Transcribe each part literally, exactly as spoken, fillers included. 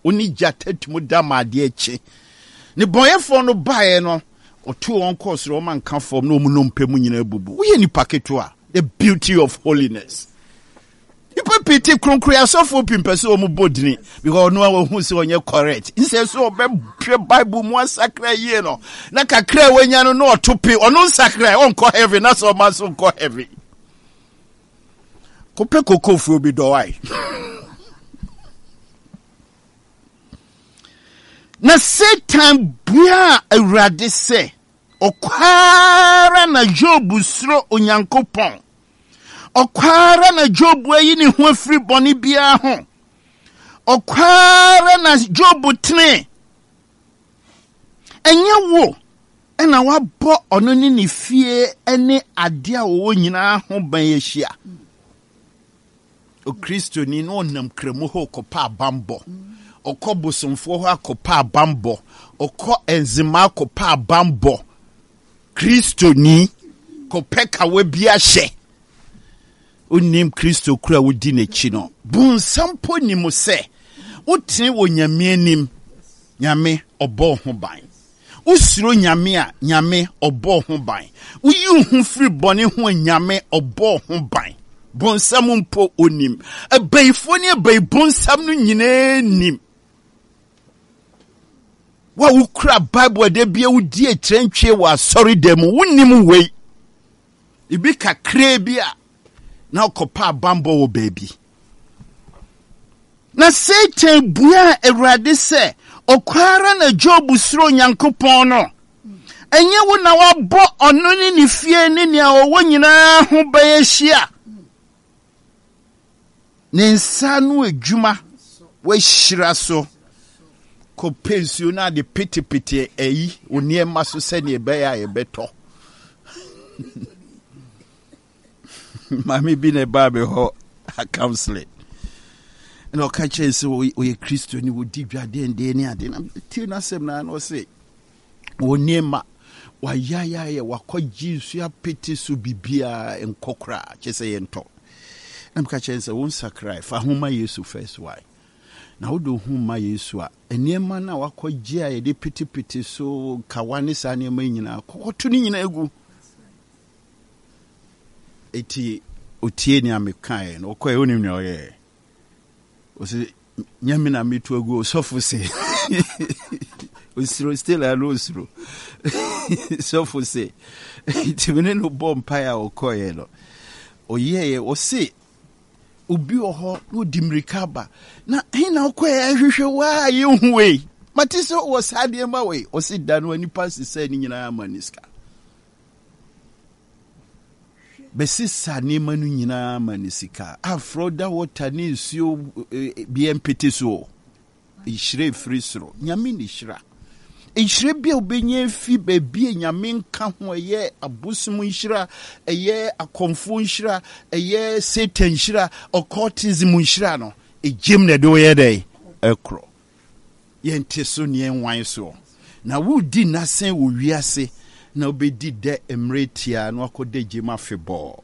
oni jata mu dama de echi ne boyefo no bae no otu on course ro man kan form no mu no mpemu nyina bubu we ni paketo a the beauty of holiness. People pity kronkria so for pimpese o mu bodini because no one who say onye correct. He says so be Bible mu sakra ye no. Na kakra wanya no no otope ono sakra on ko heaven na so man so ko heaven. Kope koko fu obi do wai. Na Satan bua awrade se okwara na Job suro onyankopon. Okwara na Job ayi ne ho afiri bone bia ho. Okwara na Job tene. Enye wo ena wabɔ ono ne ne fie ene ade a wo nyina ho ban yehia. O Kristo ni no nam kremu ho kopa bambo. Okɔ bosomfo ho akopa bambo. Okɔ enzima akopa bambo. Kristo ni kopeka we bia hye. Unim Kristo kura wudi n'echi no. Bunsampo ni mo se. Utin wo nyame anim. Nyame obɔ ho ban. Usiro nyame a nyame obɔ ho ban. Uyi hu firi bɔne ho nyame obɔ ho ban. Bonsam mpo onim. Abaifo ne abai bonsam no nyina nim. Wa ukura Bible de bia wudi etrentwe wa sorry dem wonim wei. Ibi kakra bia na kopa bambo wo baby. Na Satan bua Awurade se okwara na Job suro Nyankopɔn no. Enye wo na wabɔ ono ne ne fie ne ne awo nyina ho bayehia. Ne nsa no adwuma we hyira so. Ko pension na de pitipiti eyi oni ema so se ne be ya e beto. Mami bi ne ba be ho a counseling. No catch say we we Christian ni wodi dwade ende ni ade na ti na sem na no say oni ema wa ya ya ya wakɔgye nsu apete so bibia enkokra kyese ye nto. Na catch say won sacrifice fa homa Yesu first why. Na wodo homa Yesu a eniema na wakɔgye a ye de pitipiti so kawane sa ne ma nyina kokoto ni nyina egu. Eti otie ni amekae no okoe onim ne oye osi nyame na metu agu osofo se osiro still a no osiro sofo se tibene no bompa ya okoe no oyeye osi obi oho no dimrika ba na hin na okoe ahwehwe wa ye huwe matiso wo sade ma we osi dano ani pass se ni nyina amaniska besisa ni manu nyina manisika afroda water ni nsuo bi empete so ihire free soro nyame ni hira ihire bi obenye fi ba bi nyame nka ho eye abosum hira eye akomfo hira eye satan hira occultism hira no egem na do ye dey ekro yente so ne enwan so na wudi nasen wo wiase na obedi de emretia no akode jema febo.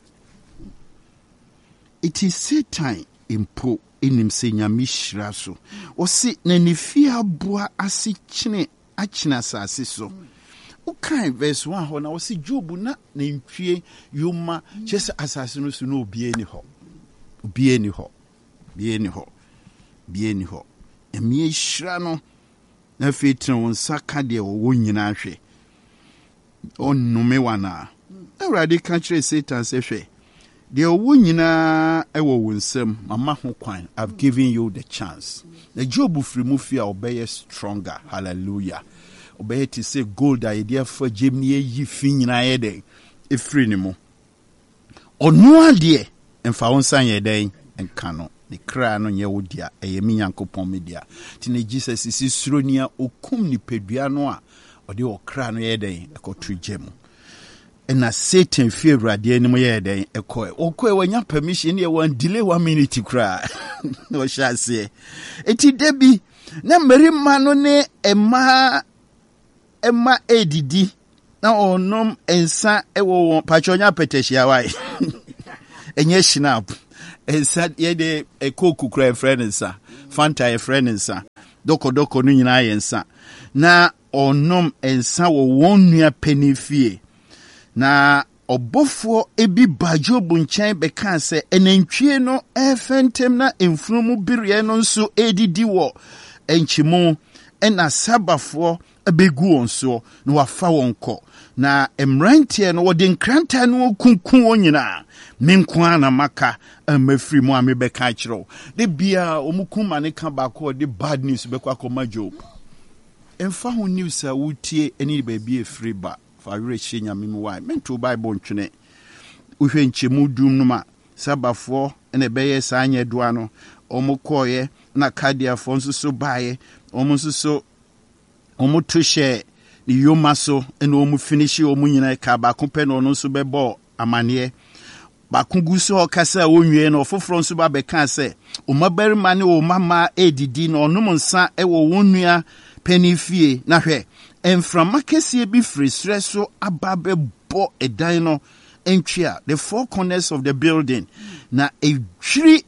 It is Satan impo enim se nyame hira so. Osi na nifia boa ase kyene akyena asase so. Ukai verse one ho na osi Job na na ntwie yoma chese asase no so na obie ni ho. Obie ni ho. Bie ni ho. Bie ni ho. Emie hira no na fetre won saka de wo nyina hwe. Onume wana Awurade ka kire Satan se hwe de owo nyina ewo wonsem mama ho kwan I've given you the chance the Job free mu fi a obeye stronger hallelujah obeye ti say gold a idea for gemni yi fi nyina ye den efri ni mu onu ade emfa wonsan ye den enka no ne kra no nye wodia eye mi Nyankopon media ti ne Jesus isi suronia okum ni pedua no a ode okra no ye den ekotu gemu na Satan fi Awurade anim ye den ekoe okoe wanya permission ye wan delay one minute kra no shase eti debi na merima no ne ema ema edidi na onom ensa ewo pachonya peteshia wai enye shinap ensa ye de ekoku kra friend ensa Fanta ye friend nsa. Doko doko no nyina ye nsa. Na onom ensa wo wonnua penifie. Na obofo ebi ba Job nkyɛn bɛka sɛ enantwie no efentem na emfunumu biriɛ no nso edidi wɔ enkyimo ɛna sabafo abegu wɔn so na wafa wɔn kɔ na emrantie no wɔde nkranta no kunkun wɔn nyinaa menkwa na maka amafiri mu ame bɛka kyerɛw de bia omukuma ne ka baako de bad news bɛkɔ akɔma Job emfa ho news a wotie eni baabi efiri ba awere hye nyame mu wa mento bible ntwene uhwe nkyemu dum no ma sabafo ene bɛyɛ saa anya doa no omukoye na kadiafo nso so baaye omu nso so omu to hye ni yoma so ene omu finish omu nyina ka ba kompɛ no no so bɛbɔ amane ba kungu so kasa onwie no foforo nso ba bɛka sɛ omabarima ne o mama edidi no onum nsa e wo wonnua penifie na hwɛ Enframa kesie bi firi srɛ so ababe bo edan no entwia the four corners of the building na edwiri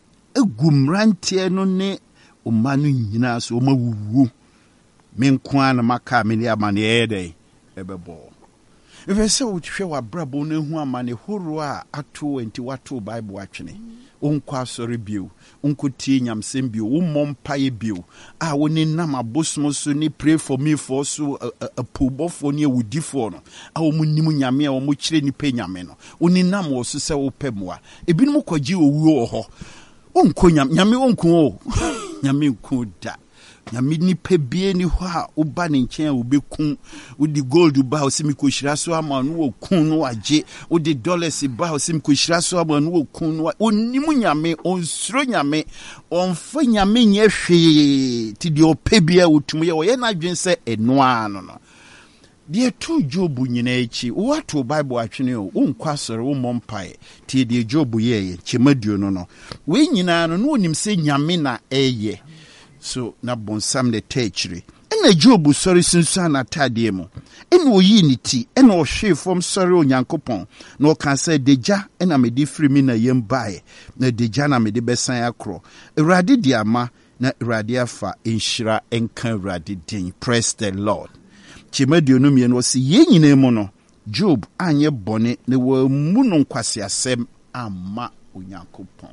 egumrantie no ne omanu nyina so omawuwu menkwa na maka me ne amane ede ebebo efe se wothwe wabrabo no hu amane horo a ato enti wato bible atwene onkwa sori bio onkotie nyamsem bio wo mompaye bio a woni nam abosom so ni pray for me for so a pobofo ne awudifo no a wo munim nyame a wo mo kire ni pe nyame no woni nam wo so se wo pemwa ebinom kwaji owuo ho onko nyame nyame onko o nyame nko da nyame ni pebie ni ho a oba ne nkyɛn wo bekun wo di gold ba wo simi kohyira so ama no wo kun no agye wo di dollars ba wo simi kohyira so ama no wo kun no onimu nyame onsuro nyame onfa nyame nye hwee ti di opebia wotum ye wo ye na dwen sɛ enoa no no de to Job nyina echi wo to bible atwene o wo nkwa sɔre wo mompae ti de Job ye ye kyemaduo no no we nyina no no onim sɛ nyame na eye so na bonsam de techiri ena Job sɔre sunsun na tade mu ena oyi ni ti ena o hwe fom sɔre onyankopɔn na o kan sɛ deja ena me di free mi na yem bae na deja na me di besan akro Awurade di ama na Awurade afa enhyira enka Awurade din. Praise the Lord. Chimadio no me no si ye nyina mu no Job anye bone na wa mu no nkwase asɛm ama onyankopɔn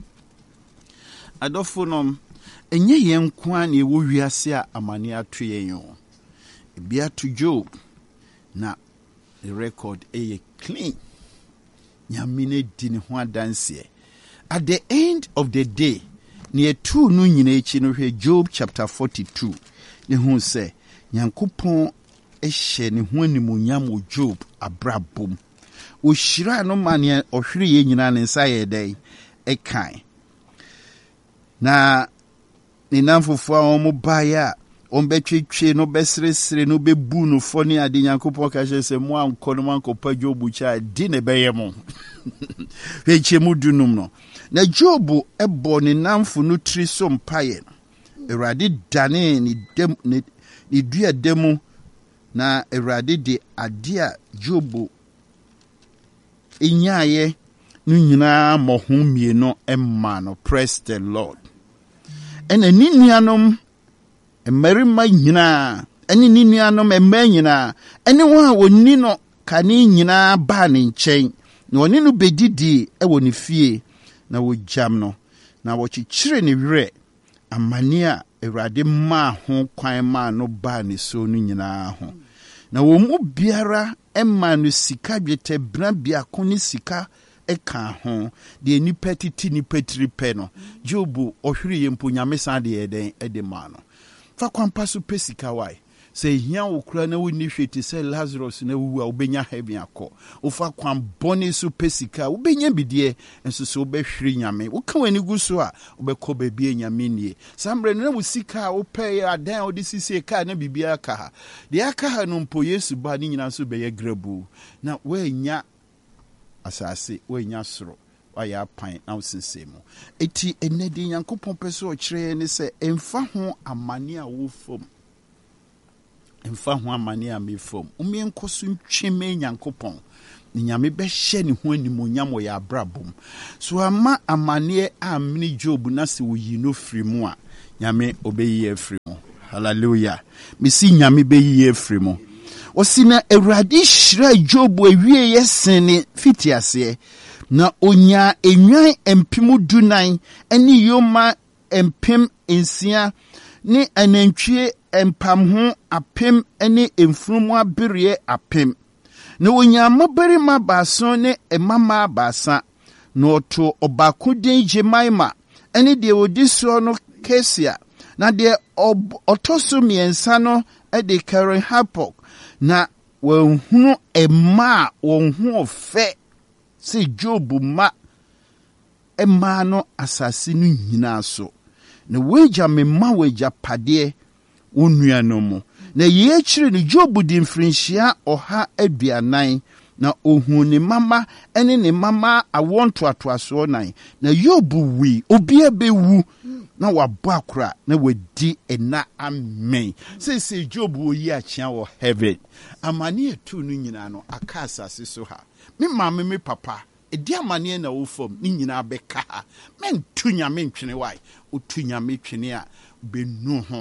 adofo nom enye yen kwa na ewo wiase a amane ato yen yo ebia to Job na the record e clean nyamine di ne ho adanse at the end of the day ne etu no nyina echi no hwe Job chapter forty-two ne hu se nyankopɔn ehye ne ho animonyam o Job abrabom o hyira no mane ohwere ye nyina ne nsa ye dai e kan na ni namfofo a omo baya ombetwetwe no besresre no bebu no fo ne ade nyankopɔn ka hye se mo anko no mankopa Job cha di ne beye mo weche mu dunum no na Job ebo ne namfo no tri so mpaye Awurade dane ni dem ni dua demu na Awurade de ade a Job enyaye no nyina mohom mie no emma no. Praise the Lord. Ena ni nuanom mmarima nyina ene ni nuanom emma nyina ene wo a woni no kane nyina ba ne nkyɛn na woni no bedidi e woni fie na wo jam no na wo kyikyire ne werɛ amane a Awurade ma ho kwan ma no ba ne so no nyina ho na wo mu biara emma no sika dwetɛ bra bia ko ne sika eka ho de nipa titi nipa tripe no Job ohwiri yempo nyame san de eden edema no fa kwampa so pesika wai se hia wo kura na woni hweti se Lazarus na wu a obenya heaven akọ ofa kwam boni so pesika obenya bidie enso so obehwiri nyame wo ka wani gu so a obekọ babie nyame nie sambre na wo sika wo pay adan odi sisi ka na bibia ka ha de aka ha no mpo Yesu ba ni nyina so beye grabu na we nya asase we nya soro waya pan na usensemu eti enedi yankopon peso okire ne se emfa ho amane a wo fom emfa ho amane a me fom umi enkoso ntweme yankopon ni nyame be hye ne ho animonyam wo ya brabom so ama amane a mini Job na se wo yi no firi mu a nyame obeyi efiri mo. Hallelujah. Misi nyame beyi efiri mo. Osina Awurade hyira Job awie yesene fitiase na onya enwan empem dunan ene yoma empem ensia ne anantwie empamho apem ene emfunumu abere apem na onya mabarima baaso ne emama baasa na oto obako den Jemaima ene de odiso no Kesia na de otoso miensa no e de Karen Hapok na wonhunu ema wonhu ofe se Job ma ema no asase no nyina so na weja mema weja pade onua no mu na ye kire ni Job di mfrinhia oha aduanan na ohun ne mama ene ne mama awonto atoaso nan na Job wi obi abewu na wabɔ akora na wadi ena amen. Say say Job wo yi achia wo heaven. Amane etu no nyina no aka asase so ha. Me mama me papa edi amane na wo fam ni nyina beka ha. Men tu nyame ntwene wai. Otu nyame twene a benu ho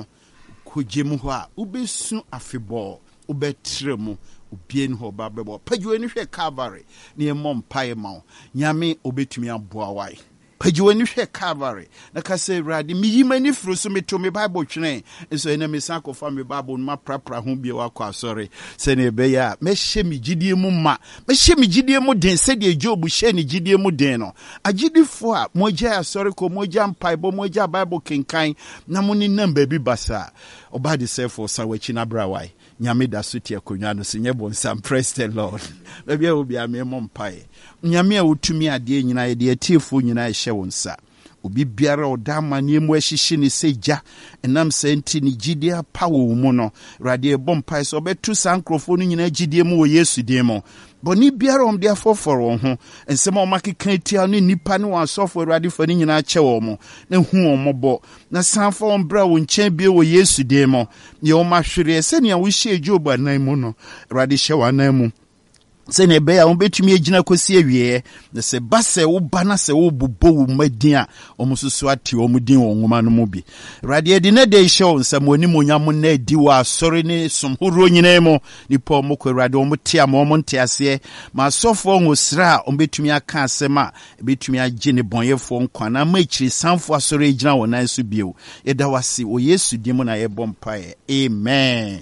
kogem ho a ubesu afebɔ ubetre mu obien ho ba bebo pagyo ni hwe Calvary ne emom pae ma nyame obetumi aboa wai. Pajiwani hwe Calvary na kase Awurade miyimani furu so meto me Bible twene eso ena me sanko fa me Bible ma prapra ho bia wakɔ asɔre se ne be ya mehye me gidie mu ma mehye me gidie mu den se de Job hye ne gidie mu den no agidifo a mogya asɔre ko mogya mpaibo mogya Bible kenkan na mo ni namba bi basa oba de sefo sa wachi na brawai nyame da so tie konwa no se nyebo nsam. Praise the Lord. Ba bia obi a me mom pae nyame a wotumi ade nyina ye de atiefo nyina ehye wonsa obi biara oda mane mu ahyehye ne seja enam senti ne gidie pawo mu no rade bom pae so betu sankrofo no nyina gidie mu wo Yesu din mo boni biara om de afoforo won ho ensema o makeka tia no nipa ne wasofo Awurade fa ni nyina ache wo mo na hu o mobo na sanfa on bra wo nchen bie wo Yesu din mo ye o mahwere se ne a wo hye Job anan mu no Awurade hye wa anan mu se ne be ya on betumi agina kosi awie na se ba se wo ba na se wo bobo wo madin a omususu ate wo mudin wo nwoma no mu bi Awurade edi na de hye wo nsam oni monyam na edi wa asore ne somhoro nyina mu nipa mo ko Awurade wo tia ma wo nte ase ma sofo ngosra on betumi aka asema betumi age ne bonyefo nkwa na ma ikiri sanfo asore agina wo nan so bio eda wase wo Yesu di mu na ye bompae amen.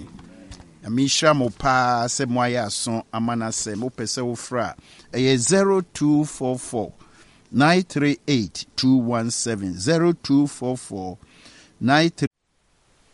Misha mo pa se mo aya so amana se mo pese wo fra e zero two four four nine three eight two one seven zero two four four nine